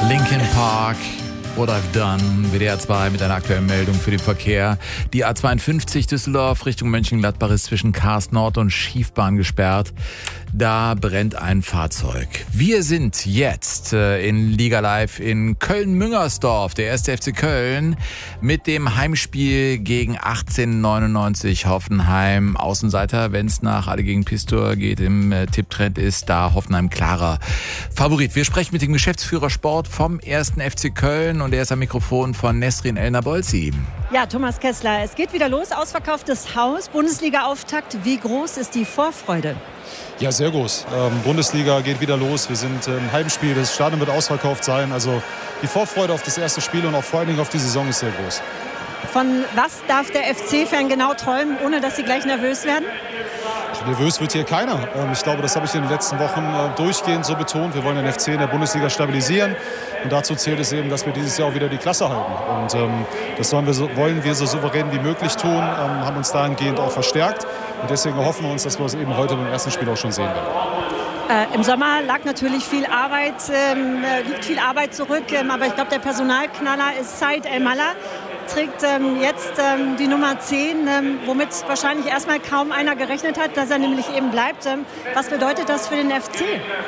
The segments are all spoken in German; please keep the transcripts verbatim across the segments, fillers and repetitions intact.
Linkin Park, What I've Done, W D R zwei mit einer aktuellen Meldung für den Verkehr. Die A zweiundfünfzig Düsseldorf Richtung Mönchengladbach ist zwischen Karst Nord und Schiefbahn gesperrt. Da brennt ein Fahrzeug. Wir sind jetzt äh, in Liga Live in Köln-Müngersdorf, der erste F C Köln, mit dem Heimspiel gegen achtzehnhundertneunundneunzig Hoffenheim. Außenseiter, wenn es nach Alle gegen Pistor geht, im äh, Tipptrend ist da Hoffenheim klarer Favorit. Wir sprechen mit dem Geschäftsführer Sport vom ersten F C Köln und er ist am Mikrofon von Nesrin El-Nabolsi. Ja, Thomas Kessler, es geht wieder los, ausverkauftes Haus, Bundesliga-Auftakt. Wie groß ist die Vorfreude? Ja, sehr groß. Ähm, Bundesliga geht wieder los. Wir sind im Heimspiel. Das Stadion wird ausverkauft sein. Also die Vorfreude auf das erste Spiel und auch vor allen Dingen auf die Saison ist sehr groß. Von was darf der F C-Fan genau träumen, ohne dass Sie gleich nervös werden? Nervös wird hier keiner. Ähm, ich glaube, das habe ich in den letzten Wochen äh, durchgehend so betont. Wir wollen den F C in der Bundesliga stabilisieren. Und dazu zählt es eben, dass wir dieses Jahr auch wieder die Klasse halten. Und ähm, das sollen wir so, wollen wir so souverän wie möglich tun, ähm, haben uns dahingehend auch verstärkt. Und deswegen hoffen wir uns, dass wir es eben heute beim ersten Spiel auch schon sehen werden. Äh, Im Sommer lag natürlich viel Arbeit, ähm, liegt viel Arbeit zurück. Ähm, aber ich glaube, der Personalknaller ist Said El-Mallah. Trägt ähm, jetzt ähm, die Nummer zehn, ähm, womit wahrscheinlich erstmal kaum einer gerechnet hat, dass er nämlich eben bleibt. Ähm, was bedeutet das für den F C?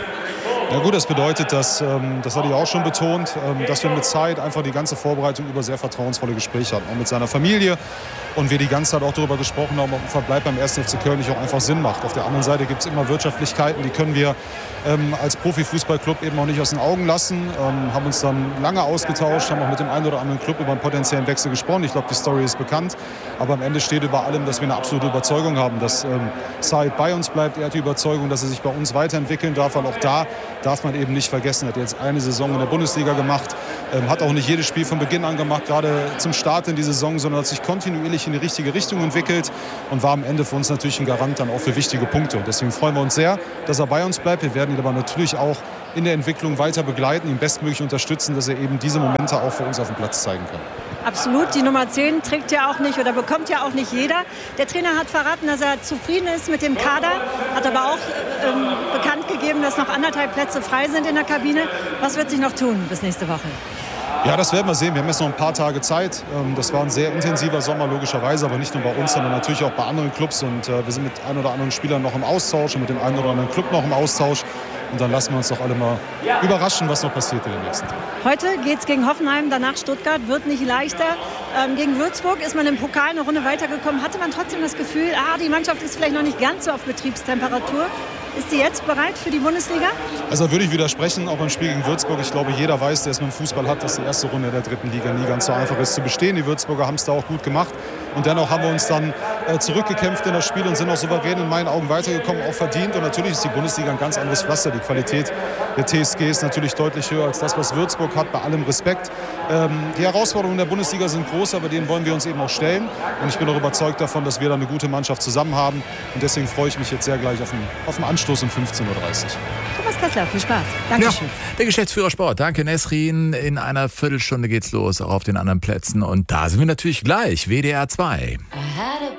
Ja gut, das bedeutet, dass, ähm, das hatte ich auch schon betont, ähm, dass wir mit Zeit einfach die ganze Vorbereitung über sehr vertrauensvolle Gespräche hatten, auch mit seiner Familie. Und wir die ganze Zeit auch darüber gesprochen haben, ob ein Verbleib beim ersten F C Köln nicht auch einfach Sinn macht. Auf der anderen Seite gibt es immer Wirtschaftlichkeiten, die können wir ähm, als Profifußballclub eben auch nicht aus den Augen lassen. Ähm, haben uns dann lange ausgetauscht, haben auch mit dem einen oder anderen Club über einen potenziellen Wechsel gesprochen. Ich glaube, die Story ist bekannt. Aber am Ende steht über allem, dass wir eine absolute Überzeugung haben, dass ähm, Said bei uns bleibt. Er hat die Überzeugung, dass er sich bei uns weiterentwickeln darf, weil auch da darf man eben nicht vergessen, er hat jetzt eine Saison in der Bundesliga gemacht, ähm, hat auch nicht jedes Spiel von Beginn an gemacht, gerade zum Start in die Saison, sondern hat sich kontinuierlich in die richtige Richtung entwickelt und war am Ende für uns natürlich ein Garant dann auch für wichtige Punkte. Und deswegen freuen wir uns sehr, dass er bei uns bleibt. Wir werden ihn aber natürlich auch in der Entwicklung weiter begleiten, ihn bestmöglich unterstützen, dass er eben diese Momente auch für uns auf dem Platz zeigen kann. Absolut, die Nummer zehn trägt ja auch nicht oder bekommt ja auch nicht jeder. Der Trainer hat verraten, dass er zufrieden ist mit dem Kader, hat aber auch ähm, bekannt gegeben, dass noch anderthalb Plätze frei sind in der Kabine. Was wird sich noch tun bis nächste Woche? Ja, das werden wir sehen. Wir haben jetzt noch ein paar Tage Zeit. Das war ein sehr intensiver Sommer, logischerweise, aber nicht nur bei uns, sondern natürlich auch bei anderen Clubs. Und wir sind mit ein oder anderen Spielern noch im Austausch und mit dem einen oder anderen Club noch im Austausch. Und dann lassen wir uns doch alle mal überraschen, was noch passiert in den nächsten Tagen. Heute geht es gegen Hoffenheim, danach Stuttgart, wird nicht leichter. Ähm, gegen Würzburg ist man im Pokal eine Runde weitergekommen. Hatte man trotzdem das Gefühl, ah, die Mannschaft ist vielleicht noch nicht ganz so auf Betriebstemperatur. Ist sie jetzt bereit für die Bundesliga? Also da würde ich widersprechen, auch beim Spiel gegen Würzburg. Ich glaube, jeder weiß, der es mit dem Fußball hat, dass die erste Runde der dritten Liga nie ganz so einfach ist zu bestehen. Die Würzburger haben es da auch gut gemacht. Und dennoch haben wir uns dann äh, zurückgekämpft in das Spiel und sind auch souverän in meinen Augen weitergekommen, auch verdient. Und natürlich ist die Bundesliga ein ganz anderes Pflaster. Die Qualität der T S G ist natürlich deutlich höher als das, was Würzburg hat, bei allem Respekt. Ähm, die Herausforderungen der Bundesliga sind groß, aber denen wollen wir uns eben auch stellen. Und ich bin auch überzeugt davon, dass wir da eine gute Mannschaft zusammen haben. Und deswegen freue ich mich jetzt sehr gleich auf den, auf den Anstoß um fünfzehn Uhr dreißig. Thomas Kessler, viel Spaß. Dankeschön. Ja, der Geschäftsführer Sport. Danke, Nesrin. In einer Viertelstunde geht's los, auch auf den anderen Plätzen. Und da sind wir natürlich gleich. W D R zwei.